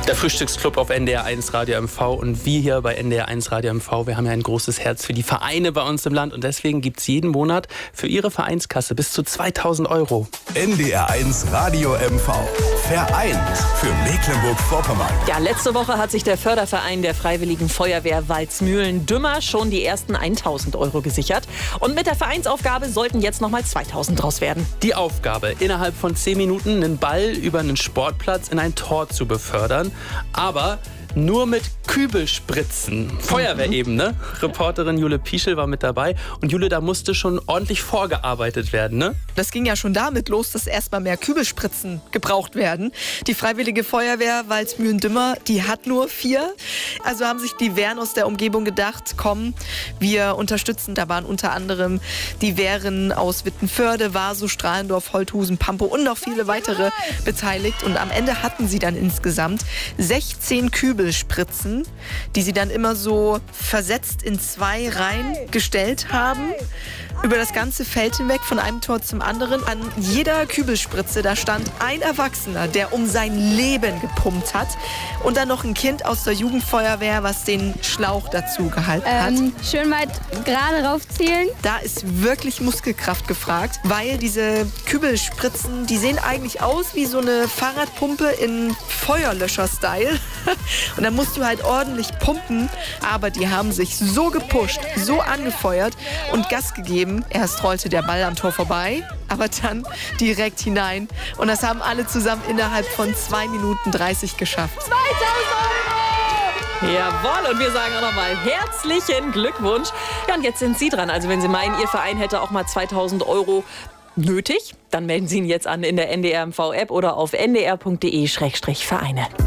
Der Frühstücksclub auf NDR1 Radio MV und wir hier bei NDR1 Radio MV, wir haben ja ein großes Herz für die Vereine bei uns im Land und deswegen gibt es jeden Monat für Ihre Vereinskasse bis zu 2.000 €. NDR1 Radio MV. Vereint für Mecklenburg-Vorpommern. Ja, letzte Woche hat sich der Förderverein der Freiwilligen Feuerwehr Waldsmühlen-Dümmer schon die ersten 1.000 € gesichert. Und mit der Vereinsaufgabe sollten jetzt nochmal 2.000 draus werden. Die Aufgabe, innerhalb von 10 Minuten einen Ball über einen Sportplatz in ein Tor zu befördern, aber nur mit Kübelspritzen. Feuerwehrebene. Reporterin Jule Pieschel war mit dabei. Und Jule, da musste schon ordentlich vorgearbeitet werden, ne? Das ging ja schon damit los, dass erstmal mehr Kübelspritzen gebraucht werden. Die Freiwillige Feuerwehr Waldsmühlen-Dümmer, die hat nur 4. Also haben sich die Wehren aus der Umgebung gedacht, komm, wir unterstützen. Da waren unter anderem die Wehren aus Wittenförde, Waso, Strahlendorf, Holthusen, Pampo und noch viele weitere beteiligt. Und am Ende hatten sie dann insgesamt 16 Kübelspritzen, die sie dann immer so versetzt in 2 Reihen gestellt haben. Über das ganze Feld hinweg, von einem Tor zum anderen. An jeder Kübelspritze, da stand ein Erwachsener, der um sein Leben gepumpt hat. Und dann noch ein Kind aus der Jugendfeuerwehr, was den Schlauch dazu gehalten hat. Schön weit gerade raufzielen. Da ist wirklich Muskelkraft gefragt, weil diese Kübelspritzen, die sehen eigentlich aus wie so eine Fahrradpumpe in Feuerlöscher-Style. Und da musst du halt ordentlich pumpen. Aber die haben sich so gepusht, so angefeuert und Gas gegeben. Erst rollte der Ball am Tor vorbei, aber dann direkt hinein. Und das haben alle zusammen innerhalb von 2 Minuten 30 geschafft. 2.000 €! Jawohl, und wir sagen auch nochmal herzlichen Glückwunsch. Ja, und jetzt sind Sie dran. Also wenn Sie meinen, Ihr Verein hätte auch mal 2.000 € nötig, dann melden Sie ihn jetzt an in der NDR MV-App oder auf ndr.de/Vereine.